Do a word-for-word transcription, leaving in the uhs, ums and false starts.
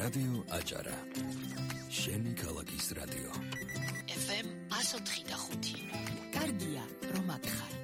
რადიო აჭარა. შენი ქალაქის რადიო. ეფ ემ εκατო ოთხი და ხუთი. კარგია, რომ აქ ხარ.